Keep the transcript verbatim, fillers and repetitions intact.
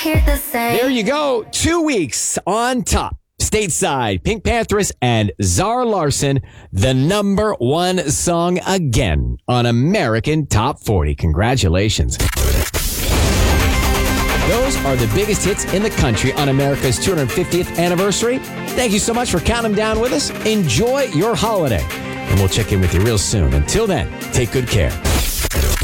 hear the same. There you go. Two weeks on top. Stateside, Pink Panthers and Zara Larsson, the number one song again on American Top forty. Congratulations. Those are the biggest hits in the country on America's two hundred fiftieth anniversary. Thank you so much for counting them down with us. Enjoy your holiday. And we'll check in with you real soon. Until then, take good care.